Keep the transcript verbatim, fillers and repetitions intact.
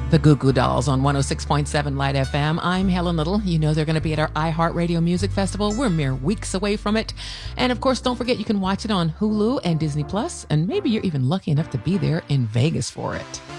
The Goo Goo Dolls on one oh six point seven Light F M. I'm Helen Little. You know they're going to be at our iHeartRadio Music Festival. We're mere weeks away from it. And of course, don't forget you can watch it on Hulu and Disney Plus, and maybe you're even lucky enough to be there in Vegas for it.